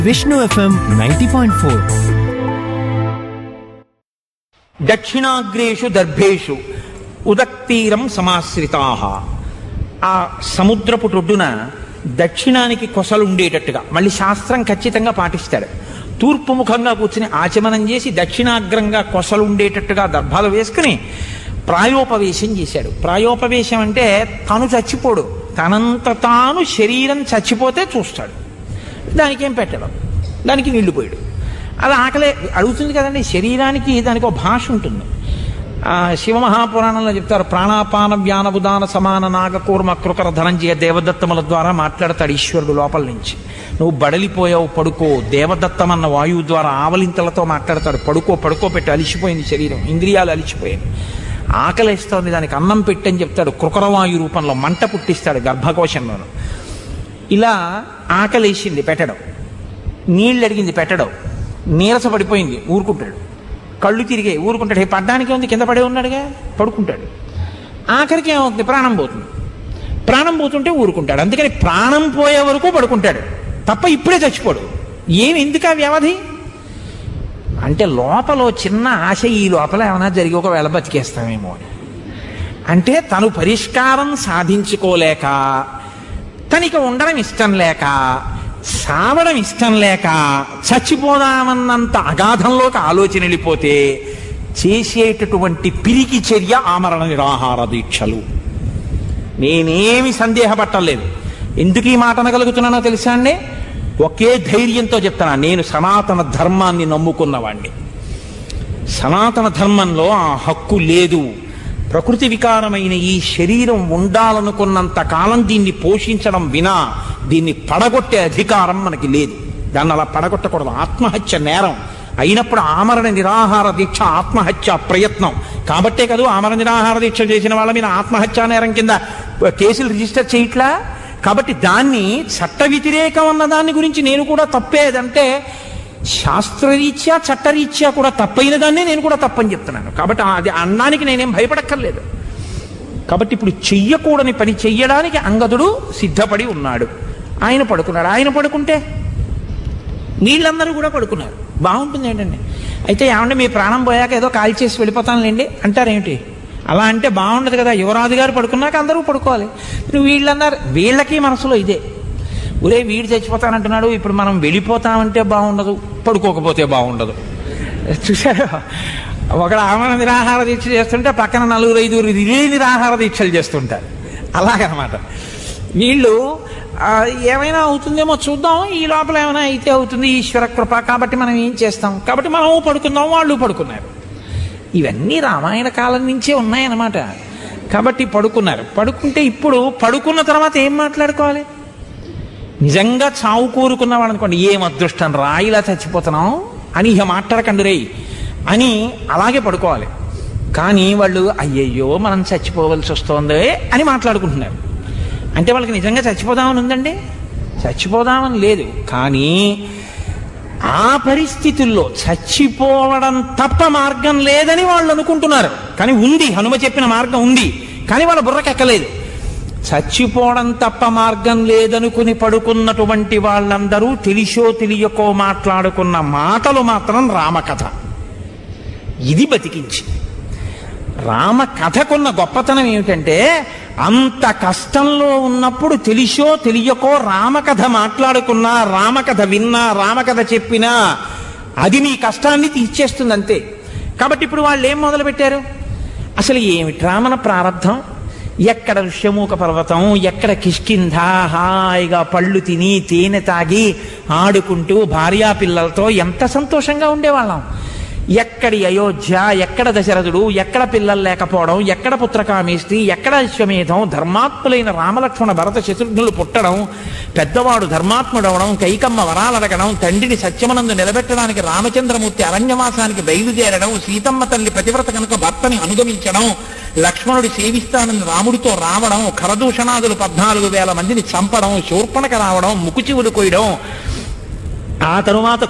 Vishnu FM 90.4. దక్షిణాగ్రేషు దర్భేషు ఉదక్తీరం సమాశ్రితాః. ఆ సముద్రపు టొడ్డున దక్షిణానికి కొసలుండేటట్టుగా మళ్ళీ శాస్త్రం ఖచ్చితంగా పాటిస్తాడు. తూర్పు ముఖంగా కూర్చుని ఆచమనం చేసి దక్షిణాగ్రంగా కొసలుండేటట్టుగా దర్భాలు వేసుకుని ప్రాయోపవేశం చేశాడు. ప్రాయోపవేశం అంటే తను చచ్చిపోడు, తనంత తాను శరీరం చచ్చిపోతే చూస్తాడు. దానికేం పెట్టడం, దానికి నీళ్లు పోయాడు. అది ఆకలే అడుగుతుంది కదండి. శరీరానికి దానికి ఒక భాష ఉంటుంది. శివమహాపురాణంలో చెప్తారు, ప్రాణాపాన వ్యానబుదాన సమాన నాగకూర్మ కృకర ధనంజయ దేవదత్తముల ద్వారా మాట్లాడతాడు ఈశ్వరుడు లోపల నుంచి. నువ్వు బడలిపోయావు, పడుకో. దేవదత్తమన్న వాయువు ద్వారా ఆవలింతలతో మాట్లాడతాడు, పడుకో పడుకో పెట్టి, అలిసిపోయింది శరీరం, ఇంద్రియాలు అలిసిపోయాయి, ఆకలిస్తోంది, దానికి అన్నం పెట్టని చెప్తాడు. కృకరవాయు రూపంలో మంట పుట్టిస్తాడు గర్భకోశంలోను. ఇలా ఆకలేసింది పెట్టడం, నీళ్ళు అడిగింది పెట్టడం, నీరసపడిపోయింది ఊరుకుంటాడు, కళ్ళు తిరిగే ఊరుకుంటాడు. పడ్డానికి ఉంది, కింద పడే ఉన్నాడుగా, పడుకుంటాడు. ఆఖరికి ఏమవుతుంది, ప్రాణం పోతుంది. ప్రాణం పోతుంటే ఊరుకుంటాడు. అందుకని ప్రాణం పోయే వరకు పడుకుంటాడు తప్ప ఇప్పుడే చచ్చిపోడు. ఎందుకు ఆ వ్యవధి అంటే లోపల చిన్న ఆశ, ఈ లోపల ఏమైనా జరిగి ఒకవేళ బతికేస్తామేమో అని. అంటే తను పరిష్కారం సాధించుకోలేక, తనకి ఉండడం ఇష్టం లేక, సావడం ఇష్టం లేక, చచ్చిపోదామన్నంత అగాధంలోకి ఆలోచన వెళ్ళిపోతే చేసేటటువంటి పిరికి చర్య ఆమరణ నిరాహార దీక్షలు. నేనేమి సందేహపట్టలేదు. ఎందుకు ఈ మాట అనగలుగుతున్నానో తెలుసా అండి? ఒకే ధైర్యంతో చెప్తున్నా, నేను సనాతన ధర్మాన్ని నమ్ముకున్నవాణ్ణి. సనాతన ధర్మంలో ఆ హక్కు లేదు. ప్రకృతి వికారమైన ఈ శరీరం ఉండాలనుకున్నంత కాలం దీన్ని పోషించడం వినా దీన్ని పడగొట్టే అధికారం మనకి లేదు. దాన్ని అలా పడగొట్టకూడదు. ఆత్మహత్య నేరం అయినప్పుడు ఆమరణ నిరాహార దీక్ష ఆత్మహత్య ప్రయత్నం. కాబట్టే కదా ఆమరణ నిరాహార దీక్ష చేసిన వాళ్ళ మీద ఆత్మహత్యా నేరం కింద కేసులు రిజిస్టర్ చేయట్లా. కాబట్టి దాన్ని చట్ట వ్యతిరేకం అన్న దాని గురించి నేను కూడా తప్పేదంటే శాస్త్రరీత్యా చట్టరీత్యా కూడా తప్పైన దాన్ని నేను కూడా తప్పని చెప్తున్నాను. కాబట్టి అది అన్నానికి నేనేం భయపడక్కర్లేదు. కాబట్టి ఇప్పుడు చెయ్యకూడని పని చెయ్యడానికి అంగదుడు సిద్ధపడి ఉన్నాడు. ఆయన పడుకున్నాడు. ఆయన పడుకుంటే వీళ్ళందరూ కూడా పడుకున్నారు. బాగుంటుంది ఏంటండి. అయితే ఏమంటే మీ ప్రాణం పోయాక ఏదో కాల్ చేసి వెళ్ళిపోతానులేండి అంటారేమిటి? అలా అంటే బాగుండదు కదా. యువరాజు గారు పడుకున్నాక అందరూ పడుకోవాలి. వీళ్ళన్నారు, వీళ్ళకి మనసులో ఇదే, ఒరే వీడు చచ్చిపోతానంటున్నాడు, ఇప్పుడు మనం వెళ్ళిపోతామంటే బాగుండదు, పడుకోకపోతే బాగుండదు. చూసారు, ఒకడు ఆమరణ నిరాహార దీక్ష చేస్తుంటే పక్కన 4-5 రిలే నిరాహార దీక్షలు చేస్తుంటారు. అలాగనమాట. వీళ్ళు ఏమైనా అవుతుందేమో చూద్దాం, ఈ లోపల ఏమైనా అయితే అవుతుంది, ఈశ్వర కృప, కాబట్టి మనం ఏం చేస్తాం, కాబట్టి మనం పడుకుందాం, వాళ్ళు పడుకున్నారు. ఇవన్నీ రామాయణ కాలం నుంచే ఉన్నాయన్నమాట. కాబట్టి పడుకున్నారు. పడుకుంటే ఇప్పుడు పడుకున్న తర్వాత ఏం మాట్లాడుకోవాలి? నిజంగా చావు కోరుకున్న వాళ్ళు అనుకోండి, ఏం అదృష్టం రా ఇలా చచ్చిపోతున్నాం అని ఇక మాట్లాడకండి రే అని అలాగే పడుకోవాలి. కానీ వాళ్ళు అయ్యయ్యో మనం చచ్చిపోవలసి వస్తోంది అని మాట్లాడుకుంటున్నారు. అంటే వాళ్ళకి నిజంగా చచ్చిపోదామని ఉందండి? చచ్చిపోదామని లేదు. కానీ ఆ పరిస్థితుల్లో చచ్చిపోవడం తప్ప మార్గం లేదని వాళ్ళు అనుకుంటున్నారు. కానీ ఉంది, హనుమ చెప్పిన మార్గం ఉంది, కానీ వాళ్ళ బుర్రకెక్కలేదు. చచ్చిపోవడం తప్ప మార్గం లేదనుకుని పడుకున్నటువంటి వాళ్ళందరూ తెలిసో తెలియకో మాట్లాడుకున్న మాటలు మాత్రం రామకథ. ఇది బతికించి. రామకథకున్న గొప్పతనం ఏమిటంటే, అంత కష్టంలో ఉన్నప్పుడు తెలిసో తెలియకో రామకథ మాట్లాడుకున్నా, రామకథ విన్నా, రామకథ చెప్పినా అది నీ కష్టాన్ని తీర్చేస్తుంది అంతే. కాబట్టి ఇప్పుడు వాళ్ళు ఏం మొదలుపెట్టారు? అసలు ఏమిట్రా మన ప్రారంధం? ఎక్కడ ఋష్యమూక పర్వతం, ఎక్కడ కిష్కింధ, హాయిగా పళ్ళు తిని తేనె తాగి ఆడుకుంటూ భార్యా పిల్లలతో ఎంత సంతోషంగా ఉండేవాళ్ళం. ఎక్కడి అయోధ్య, ఎక్కడ దశరథుడు, ఎక్కడ పిల్లలు లేకపోవడం, ఎక్కడ పుత్రకామేష్టి, ఎక్కడ అశ్వమేధం, ధర్మాత్ములైన రామలక్ష్మణ భరత శత్రుఘ్నులు పుట్టడం, పెద్దవాడు ధర్మాత్ముడవడం, కైకమ్మ వరాలడగడం, తండ్రిని సత్యమనందు నిలబెట్టడానికి రామచంద్రమూర్తి అరణ్యవాసానికి బయలుదేరడం, సీతమ్మ తల్లి పతివ్రత కనుక భర్తని అనుగమించడం, లక్ష్మణుడి సేవిస్తానని రాముడితో రావడం, ఖరదూషణాదులు 14,000 మందిని చంపడం, శూర్పణక రావడం, ముకుచివులు కొయ్యడం, ఆ తరువాత